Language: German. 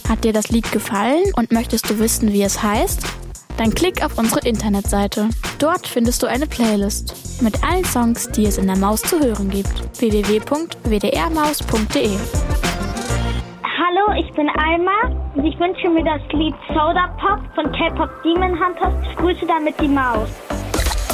Hat dir das Lied gefallen und möchtest du wissen, wie es heißt? Dann klick auf unsere Internetseite. Dort findest du eine Playlist mit allen Songs, die es in der Maus zu hören gibt. www.wdrmaus.de. Hallo, ich bin Alma und ich wünsche mir das Lied Soda Pop von K-Pop Demon Hunters. Ich grüße damit die Maus.